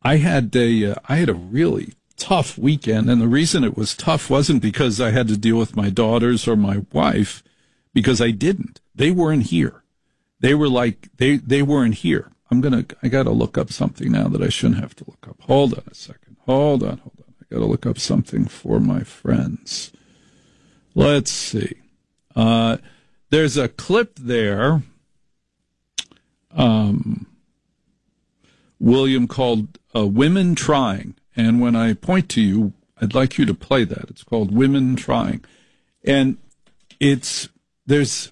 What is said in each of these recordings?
I had a really tough weekend, and the reason it was tough wasn't because I had to deal with my daughters or my wife, because I didn't. They weren't here. They were like, they weren't here. I got to look up something now that I shouldn't have to look up. Hold on a second. Hold on. I got to look up something for my friends. Let's see. There's a clip there, William, called Women Trying. And when I point to you, I'd like you to play that. It's called Women Trying. And there's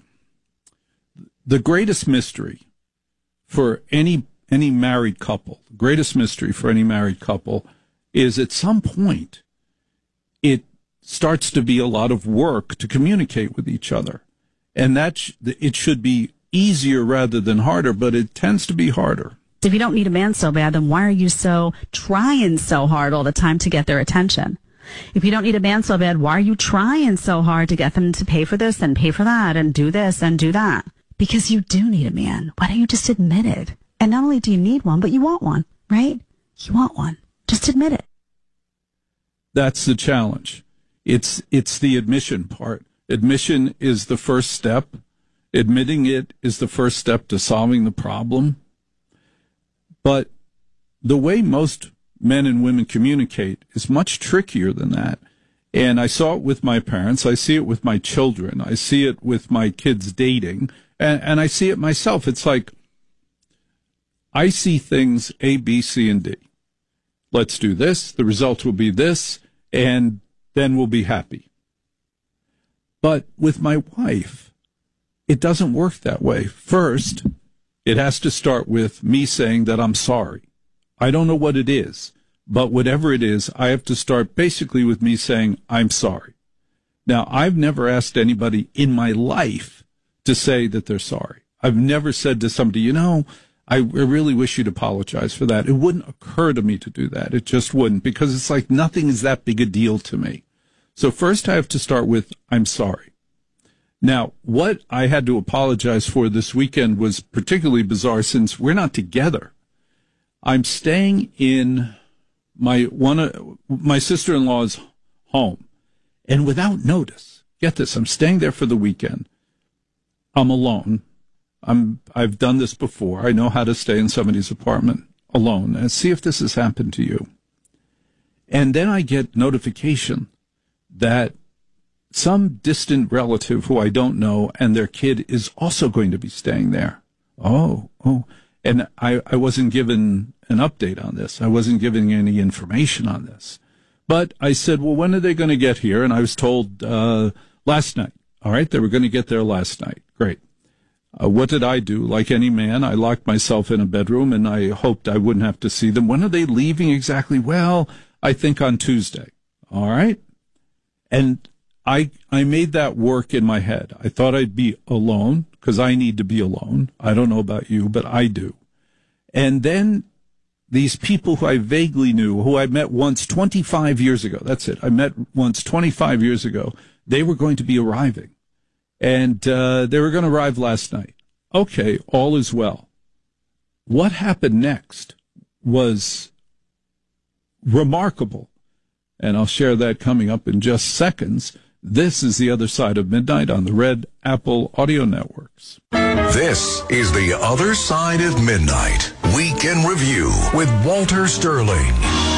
the greatest mystery for any married couple. The greatest mystery for any married couple is at some point it starts to be a lot of work to communicate with each other. And it should be easier rather than harder, but it tends to be harder. If you don't need a man so bad, then why are you so trying so hard all the time to get their attention? If you don't need a man so bad, why are you trying so hard to get them to pay for this and pay for that and do this and do that? Because you do need a man. Why don't you just admit it? And not only do you need one, but you want one, right? You want one. Just admit it. That's the challenge. It's the admission part. Admission is the first step. Admitting it is the first step to solving the problem. But the way most men and women communicate is much trickier than that. And I saw it with my parents. I see it with my children. I see it with my kids dating. And I see it myself. It's like I see things A, B, C, and D. Let's do this. The result will be this. And then we'll be happy. But with my wife, it doesn't work that way. First, it has to start with me saying that I'm sorry. I don't know what it is, but whatever it is, I have to start basically with me saying I'm sorry. Now, I've never asked anybody in my life to say that they're sorry. I've never said to somebody, I really wish you'd apologize for that. It wouldn't occur to me to do that. It just wouldn't, because it's like nothing is that big a deal to me. So first I have to start with I'm sorry. Now, what I had to apologize for this weekend was particularly bizarre since we're not together. I'm staying in my sister-in-law's home, and without notice, get this, I'm staying there for the weekend. I'm alone. I've done this before. I know how to stay in somebody's apartment alone. And see if this has happened to you. And then I get notification that some distant relative who I don't know and their kid is also going to be staying there. Oh. And I wasn't given an update on this. I wasn't given any information on this. But I said, well, when are they going to get here? And I was told last night. All right, they were going to get there last night. Great. What did I do? Like any man, I locked myself in a bedroom, and I hoped I wouldn't have to see them. When are they leaving exactly? Well, I think on Tuesday. All right? And I made that work in my head. I thought I'd be alone, because I need to be alone. I don't know about you, but I do. And then these people who I vaguely knew, who I met once 25 years ago, that's it. I met once 25 years ago. They were going to be arriving. And they were going to arrive last night. Okay, all is well. What happened next was remarkable. And I'll share that coming up in just seconds. This is The Other Side of Midnight on the Red Apple Audio Networks. This is The Other Side of Midnight, Weekend Review with Walter Sterling.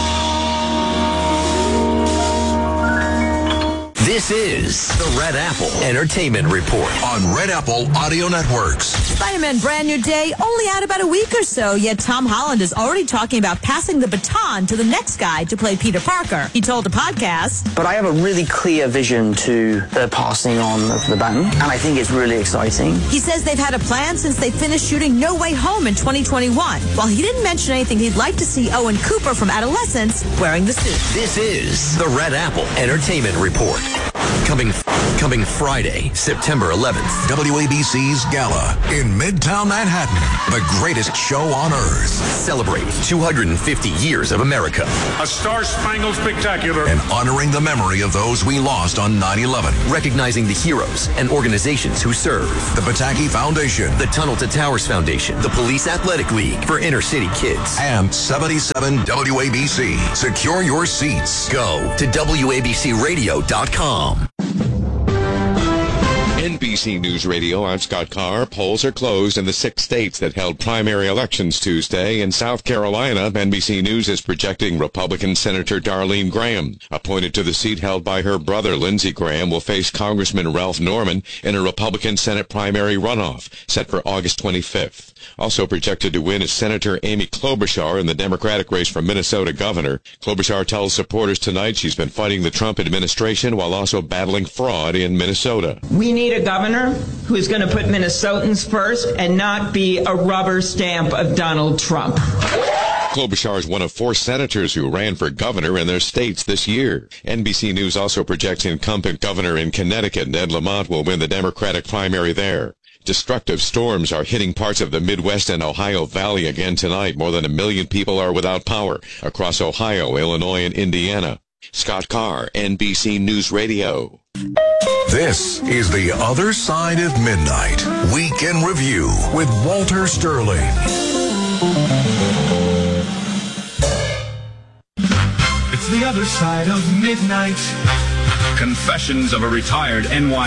This is the Red Apple Entertainment Report On Red Apple Audio Networks. Spider-Man Brand New Day only out about a week or so, yet Tom Holland is already talking about passing the baton to the next guy to play Peter Parker. He told the podcast, but I have a really clear vision to the passing on of the baton, and I think it's really exciting. He says they've had a plan since they finished shooting No Way Home in 2021. While he didn't mention anything, he'd like to see Owen Cooper from Adolescence wearing the suit. This is the Red Apple Entertainment Report. Coming Coming Friday, September 11th. WABC's Gala in Midtown Manhattan. The greatest show on earth. Celebrate 250 years of America. A Star-Spangled Spectacular. And honoring the memory of those we lost on 9/11. Recognizing the heroes and organizations who serve. The Pataki Foundation. The Tunnel to Towers Foundation. The Police Athletic League for inner city kids. And 77 WABC. Secure your seats. Go to WABCRadio.com. NBC News Radio, I'm Scott Carr. Polls are closed in the 6 states that held primary elections Tuesday. In South Carolina, NBC News is projecting Republican Senator Darlene Graham, appointed to the seat held by her brother Lindsey Graham, will face Congressman Ralph Norman in a Republican Senate primary runoff set for August 25th. Also projected to win is Senator Amy Klobuchar in the Democratic race for Minnesota governor. Klobuchar tells supporters tonight she's been fighting the Trump administration while also battling fraud in Minnesota. We need a governor who's going to put Minnesotans first and not be a rubber stamp of Donald Trump. Klobuchar is one of 4 senators who ran for governor in their states this year. NBC News also projects incumbent governor in Connecticut, Ned Lamont, will win the Democratic primary there. Destructive storms are hitting parts of the Midwest and Ohio Valley again tonight. More than 1 million people are without power across Ohio, Illinois, and Indiana. Scott Carr, NBC News Radio. This is The Other Side of Midnight. Weekend Review with Walter Sterling. It's The Other Side of Midnight. Confessions of a Retired NY